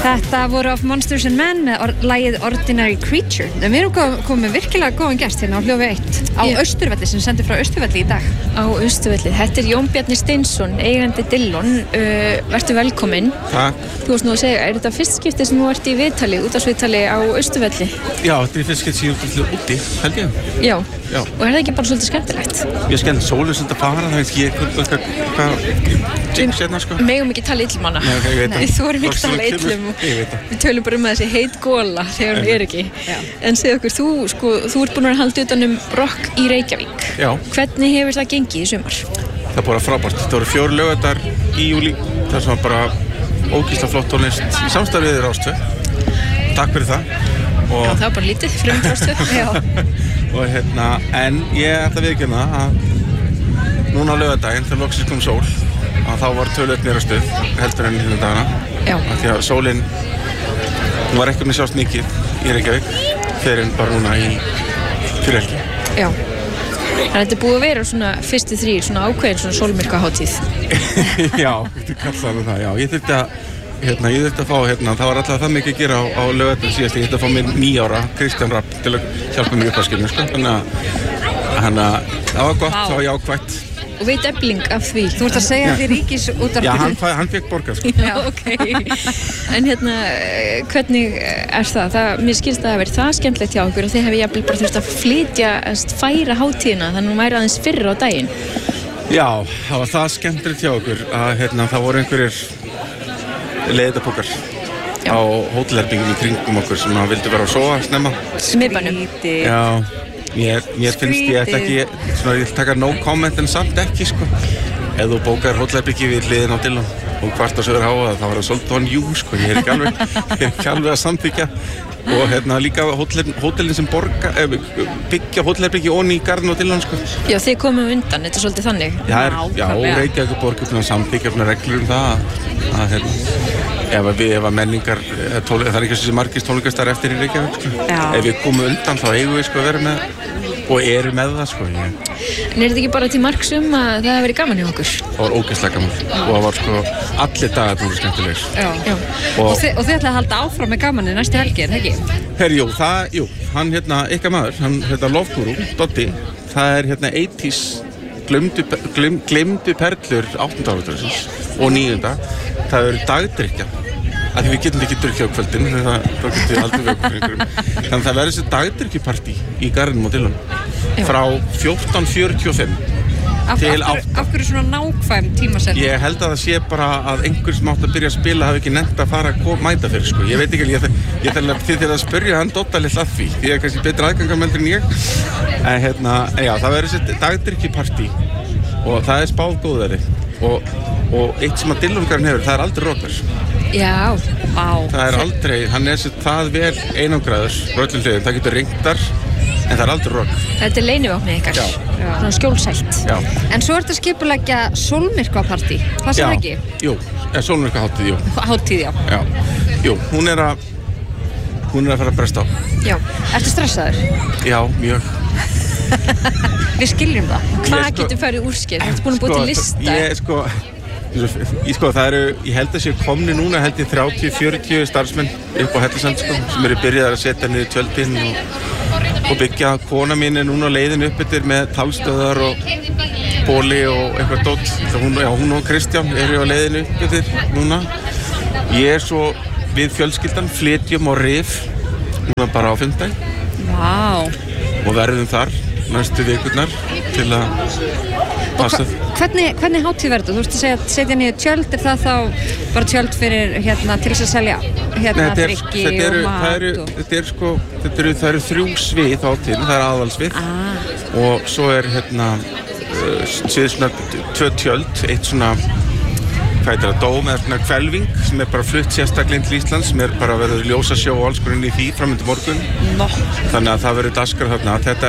Þetta voru af Monsters and Men með lagið Ordinary Creature. En við erum komið virkilega góðan gest hérna á Hljófi 1 á Austurvelli sem sendir frá Austurvelli í dag. Á Austurvelli. Þetta er Jón Bjarni Steinsson, eigandi Dillon. Vertu velkominn. Takk. Þú varst nú að segja, er þetta fyrst skipti sem þú ert í viðtali, útvarpsviðtali á Austurvelli? Já, þetta er fyrst skipti sem ég er úti, held ég. Já. Og er það ekki bara svolítið skemmtilegt? Ég skemmt sólið svolítið að fara, það veit ég hvað megum ekki tala illum hana. Nei, þú erum ekki tala illum. Við tölum bara þessi heit góla þegar hún er ekki. En segð okkur, þú ert búin að halda utan rock í Reykjavík. Já. Hvernig hefur það gengið í sumar? Það er bara frábært. Það voru 4 laugardagar í júlí. Það sem var bara ógeðslega flott tónlist í samstarfi við Rás 2. Takk fyrir það. Já, það var bara lítið fyrir Rás 2. Og en ég ætla að viðurkenna að núna á laugardaginn þegar loksins kom sól að þá var töluvert meira stuð heldur en hérna dagana. Já. Því að sólin hún var ekki með sjást mikið í Reykjavík fyrir en bara núna í fyrir helgi. Já. Þannig að þetta er búið að vera svona fyrstu 3 svona ákveðin svona sólmyrkvahátíð. Já, þú kallaði það. Já, ég þurfti að fá það var alltaf það mikið að gera á laugardaginn síðast. Ég þurfti að fá mér 9 ára Kristján Rapp til að hjálpa mér upp að skilja, sko. Þannig að það var gott, það var jákvætt. Og veit Efling af því. Þú ert að segja því Ríkisútvarpinu. Já, hann fekk borgað, sko. Já, ok. En hvernig er það? Mér skilst það að vera það skemmtilegt hjá okkur og þið hefði jafnvel bara þurft að flytja, færa hátíðina þannig að hún væri aðeins fyrr á daginn. Já, það var það skemmtilegt hjá okkur að það voru einhverjir leiðdapokar á hótelherbergjum í kringum okkur sem vildu vera að sofa snemma. Smiðbænum. Já. Mér finnst ég ætla ekki, ég vil taka no comment en samt ekki, sko. Ef þú bókar hótelherbyggi við hliðin á Dillon og kvart á Suðurháa þá var það svolítið on you, sko. Ég er ekki alveg að samþykja. Og líka hótelin sem byggja hótelherbyggi onni í garðin á Dillon, sko. Já, þið komum undan, þetta er svolítið þannig. Já, Reykjavík borg samþykja reglur það ef að menningar það er ekki þessi margir tónleikastar eftir í Reykjavík, sko. Ef við komum undan þá eigum við, að vera með og eru með það, sko. En er þetta ekki bara til marks að það hefur verið gaman hjá okkur? Það var ógeðslega gaman og það var, allir dagar voru skemmtilegir. Já. Og þið ætlaði að halda áfram með gamanið næstu helgi, er það ekki? Hann ykkar maður, hann Lofgúrú, Doddi, það er 80s gleymdu perlur 8. áratugarins og 9. Það eru dagdrykkja. Af því við getum ekki drukkið á kvöldin, þá getum við aldrei við okkur einhverjum. Þannig að það verður þessi dagdrykkjupartí í garðinum á Dillon frá 14:45 til 8. Af hverju svona nákvæm tímasetning? Ég held að það sé bara að einhver sem átt að byrja að spila hafi ekki nennt að fara að mæta fyrir, sko. Ég veit ekki, ég þarf að spyrja hann Dodda litla að því ég er kannski betra aðgangameldur en ég. En það verður þessi dagdrykkjupartí og það er spáð góðæri og eitt sem að Dillongarinn hefur, það er aldrei rockar. Já, það er aldrei, hann er það vel einangraður öllum hliðum, það getur ringdar en það er aldrei rock. Þetta er leynivápnið ykkar. Já. Svona skjólsælt. Já. En svo ertu að skipuleggja sólmyrkvapartí, hvað sem ekki? Jú, sólmyrkvahátíð, jú. Hátíð, já. Jú, hún er að fara að bresta á. Já, ertu stressaður? Já, mjög. Við skiljum það. Hvað getur farið úrskeitt? Þú ert búin að búið til lista. Ég held að séu komni núna 30-40 starfsmenn upp á Hellisand, sem eru byrjaðar að setja niður tjöldin og byggja. Kona mín er núna á leiðin upp eftir með talstöðar og bóli og eitthvað dót. Hún og Kristján eru á leiðin upp eftir núna. Ég er svo við fjölskyldan, flytjum á Rif núna bara á 5. Vá. Og verðum þar næstu vikurnar til að passa. Hvernig hátíð verður? Þú veist að setja niður tjöld, er það þá bara tjöld fyrir til þess að selja drykki og mat? Það eru 3 svið hátíðin, það er aðalsvið og svo er svið svona 2 tjöld, eitt svona dóm eða svona hvelfing sem er bara flutt sérstaklega til Íslands sem er bara verður ljósasjó og alls konar inn í því framöndu morgun. Þannig að það verður dagskrá þarna. Þetta,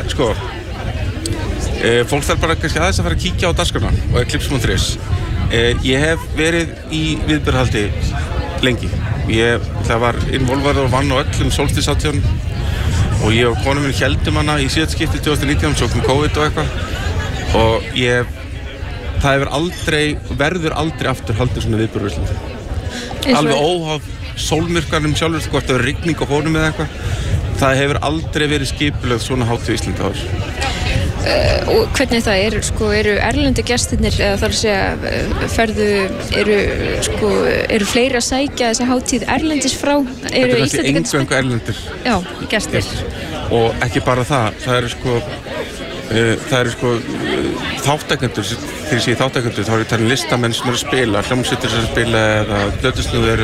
fólk þarf bara kannski aðeins að fara að kíkja á dagskrárna og Eclipse.is. Ég hef verið í viðburðhaldi lengi. Það var involvarð og vann á öllum solstíðshátíðunum og ég og konu mín héldum hana í síðasta skipti 2019, svo kom COVID og eitthvað og það verður aldrei aftur haldið svona viðburður í Íslandi. Alveg óháð sólmyrkvanum sjálfur, hvort það rigning á honum eða eitthvað. Það hefur aldrei verið skipulögð svona hátíð í Íslandi áður. Og hvernig það eru erlendu gestirnir, eða þarf að segja, eru fleiri að sækja þessa hátíð erlendis frá? Þetta er kannski eingöngu erlendir gestir. Og ekki bara það eru þátttakendur, þegar ég segi þátttakendur, þá eru talin listamenn sem eru að spila, hljómsveitir sem eru að spila eða plötusnúðir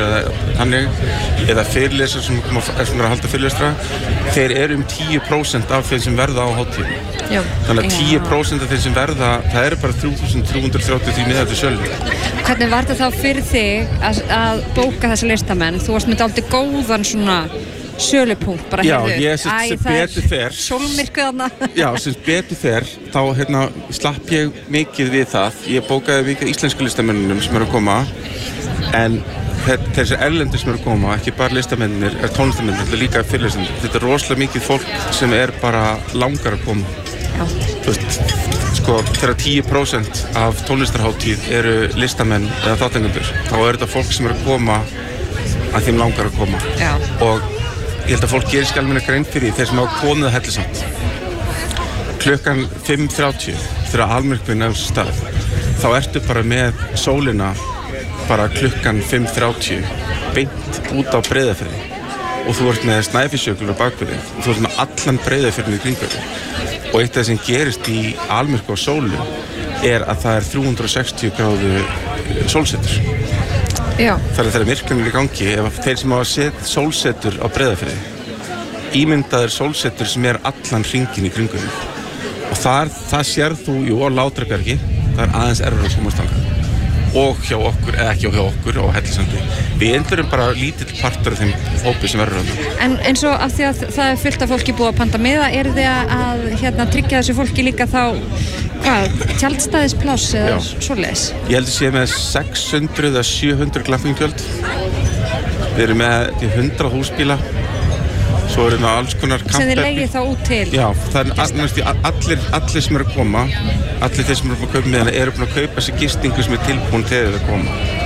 eða fyrirlesar sem eru að halda fyrirlestra. Þeir eru 10% af þeim sem verða á hátíðinni. Þannig að 10% af þeim sem verða, það eru bara 3.333 miðar til sölu. Hvernig var þetta þá fyrir þig að bóka þessi listamenn? Þú varst með dálítið góðan svona sölupunkt bara sem betur fer sólmyrkvaðna sem betur fer þá slapp ég mikið við það. Ég bókaði mikið íslensku listamennunum sem eru að koma, en þessi erlendir sem eru að koma, ekki bara listamennir, tónlistamennir, þetta er líka fyrirlesendur. Þetta er rosalega mikið fólk sem er bara langar að koma. Þú veist, þegar 10% af tónlistarhátíð eru listamenn eða þátttakendur, þá er þetta fólk sem eru að koma að þeim langar að koma. Og ég held að fólk gerir skjálfina grein fyrir þeir sem hafa komið að Hellisand. Klukkan 5:30 þegar almyrkvinn er á stað, þá ertu bara með sólina bara klukkan 5:30 beint út á Breiðafirði og þú ert með Snæfellsjökul á bakvið þig og þú ert með allan Breiðafjörðinn í kringum þig. Og eitt af það sem gerist í almyrkva á sólu er að það er 360 gráðu sólsetur. Þannig að þegar myrkvinn er í gangi, ef þeir sem hafa séð sólsetur á Breiðafirði, ímyndaður sólsetur sem er allan hringinn í kringum þig. Og það sér þú á Látrabjargi, það er aðeins erfur að komast þangað. Og hjá okkur, eða ekki hjá okkur á Hellisandi. Við endurum bara lítill partur af þeim hópi sem verður þarna. En eins og af því að það er fullt af fólki búið að panta miða, eru þið að tryggja þessu fólki líka þá tjaldstæðispláss eða svoleiðis? Ég held að sé með 600 eða 700 glampingtjöld. Við erum með 100 húsbíla. Svo eru alls konar kampeppi. Sem þið leigið þá út til? Já, það er allir sem eru að koma, allir þeir sem eru að kaupa miðana eru búin að kaupa sér gistingu sem er tilbúin þegar þeir koma.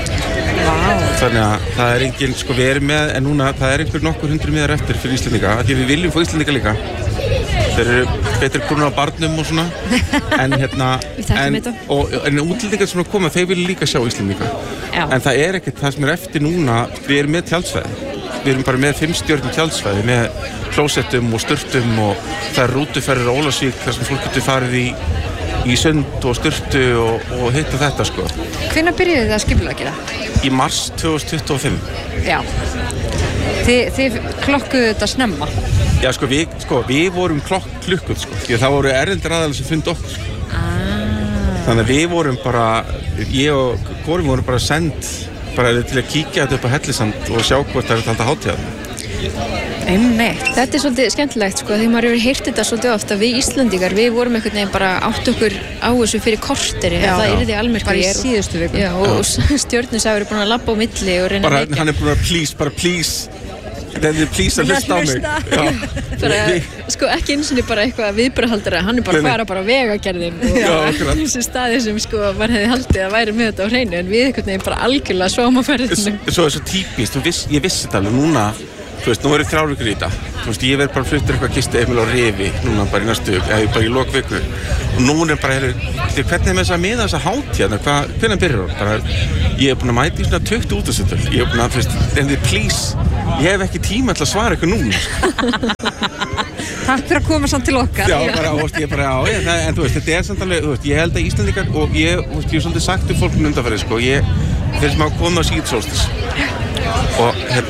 Þannig að það er engin, við erum með, en núna það er einhver nokkur 100 miðar eftir fyrir Íslendinga, af því við viljum fá Íslendinga líka. Þeir eru betur brúnar á barnum og svona, en útlendingar sem eru að koma, þeir vilja líka sjá Íslendinga. En það er ekkert það sem er eftir núna, við erum með tjaldsvæði. Við erum bara með 5 stjörnum tjaldsvæði með klósettum og sturtum og það er rútuferðir á Ólafsvík þar sem fólk getur farið í sund og sturtu og hitt og þetta Hvenær byrjuðu þið að skipuleggja það? Í mars 2025. Já. Þið klokkuðu þetta snemma? Já, við vorum klukkuð því að það voru erlendir aðalir sem fundu okkur. Þannig að við vorum bara, ég og Kórum vorum bara send bara til að kíkja þetta upp á Hellisand og sjá hvort það er alltaf hátíðan. Einmitt. Þetta er svolítið skemmtilegt því maður hefur heyrt þetta svolítið ofta. Við Íslendingar, við vorum einhvern veginn bara átt okkur á þessu fyrir korteri. Það yrði almyrkvi. Bara í síðustu viku. Já, og stjörnusagur er búin að labba á milli og reyna að vekja. Hann er búin að please að hlusta á mig. Ekki eins og bara eitthvað viðburðahaldara, hann er bara að fara bara á vegagerðin og þessi staði sem maður hefði haldið að væri með þetta á hreinu, en við einhvern veginn bara algjörlega sváum á ferðinum. Svo er svo típist, ég vissi þetta alveg núna, nú eru 3 vikur í þetta, ég verð bara fluttur eitthvað gistu Emil á Rifi, núna bara í næstu eða bara í lok viku, og núna er bara hvernig er með þess að miða þessa hátíð, hvernig byrjar það? Ég hef búin að mæta í svona 20 útastöður, ég hef búin að, please, ég hef ekki tíma til að svara eitthvað núna. Takk fyrir að koma samt til okkar. Já, en þetta er samt alveg, ég held að Íslendingar, og ég hef svolítið sagt fólkinu undanfarið, þeir sem hafa komið á Sigrid Solstis. Og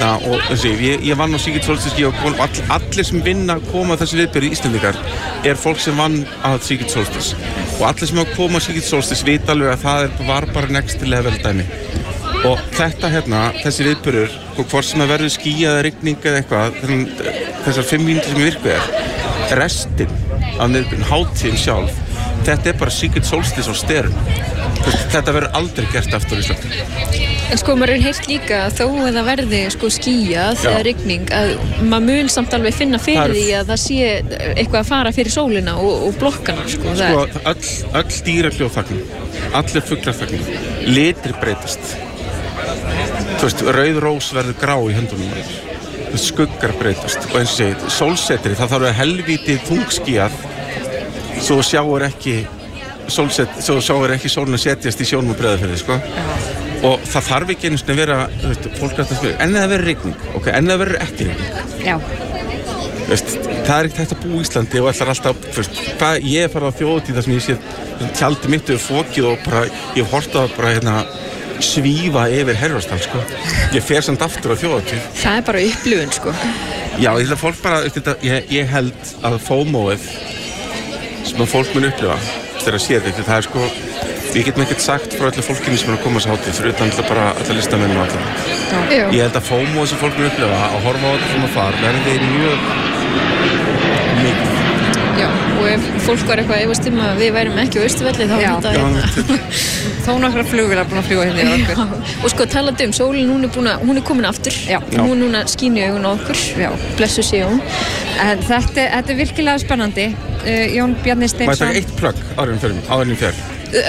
ég vann á Sigrid Solstis, allir sem vinna að koma á þessi viðburði Íslendingar er fólk sem vann að Sigrid Solstis. Og allir sem hafa komið á Sigrid Solstis vita alveg að það var bara next level dæmi. Og þetta þessi viðburður, hvort sem það verður skýjað eða rigning eða eitthvað, þessar 5 mínútur sem virkuð restin af hátíðin sjálf, þetta er bara Sigrid Solstis á sterum. Þetta verður aldrei gert aftur í Íslandi. En maður er heyrt líka að þó að það verði skýjað eða rigning, að maður mun samt alveg finna fyrir því að það sé eitthvað að fara fyrir sólina og blokkana. Öll dýrahljóð þagna, allir fuglar þagna, litir breytast. þú veist, rauð rós verður grá í höndunum skuggar breytast og eins og segið, sólsetri það þarf að helvíti þungskíað svo sjáur ekki sólina setjast í Sjónum og Breiðafirði sko. Og það þarf ekki einu sinni að vera þú veist, fólk rætt að spyrja, en það verður rigning ok, en það verður ekki rigning Já. Veist, það ekkert hægt að búa í Íslandi og ætlar alltaf, fyrst, ég farið á þjóðhátíð þar sem ég sé tjaldi mitt yfir fokið og bara, ég horfði að bara hérna svífa yfir Herjólfsdal sko. Ég fer samt aftur á þjóðhátíð. Það bara upplifun sko. Já, ég held að fólk bara, ég held að FOMO-ið sem að fólk mun upplifa þegar að sér þetta, það sko, við getum ekkert sagt frá öllu fólkinu sem er að koma á hátíð fyrir utan alltaf bara alla listamenn og alltaf. Ég held að FOMO sem fólk mun upplifa að horfa á þetta sem að fara verði mjög mikið. Já, og ef fólk var eitthvað efast að við værum ekki á Austurvelli þá þetta þó nokkra flugvélar búin að fljúga hérna í okkur. Og sko talandi sólin, hún er komin aftur. Já. Hún núna skín í augun á okkur. Já. Blessu sé hún. En þetta er virkilega spennandi. Jón Bjarni Steinsson. Má ég taka eitt plugg áðurinn fjör?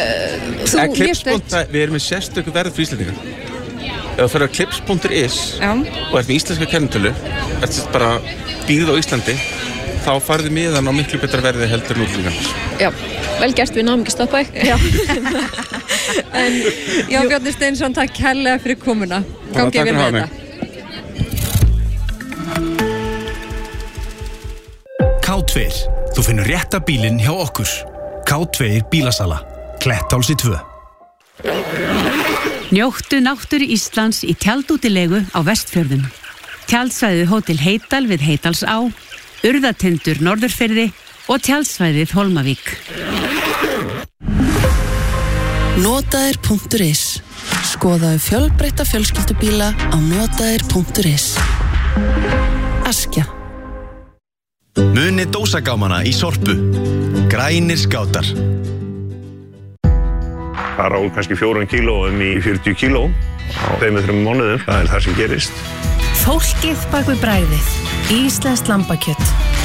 Við erum með sérstöku verð fyrir Íslendingar. Ef þú fyrir á clips.is og ert með íslenska kennitölu, ert bara býrð á Íslandi, þá farið miðan á miklu betra verði heldur nútlingar. Já, vel gert, við náum ekki að stoppa ekki. En Jón Bjarni Steinsson, takk kærlega fyrir komuna. Gangi við með þetta. K2, þú finnur rétta bílinn hjá okkur. K2 bílasala, Kletthálsi 2. Njóttu náttúru Íslands í tjaldútilegu á Vestfjörðum. Tjaldsvæðið Hótel Heydal við Heydalsá, Urðatindur Norðurfirði og tjaldsvæðið Hólmavík. Notaðir.is. Skoðaðu fjölbreytta fjölskyldubíla á notaðir.is. Askja. Munið dósagámana í Sorpu. Grænir skátar. Það á kannski 4 kílóum í 40 kíló á 2-3 mánuðum. Það er það sem gerist. Fólkið bak við bragðið. Íslenskt lambakjöt.